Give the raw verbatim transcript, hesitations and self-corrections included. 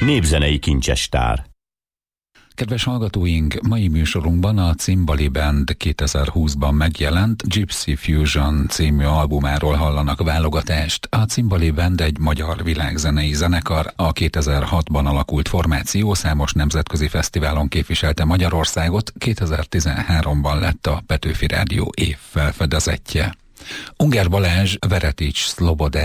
népzenei kincsestár. Kedves hallgatóink, mai műsorunkban a Cimbali Band kétezer-húszban megjelent Gypsy Fusion című albumáról hallanak válogatást. A Cimbali Band egy magyar világzenei zenekar, a kétezer-hatban alakult formáció számos nemzetközi fesztiválon képviselte Magyarországot, kétezer-tizenháromban lett a Petőfi Rádió év felfedezetje. Ungár Balázs, Veretics Szlobodán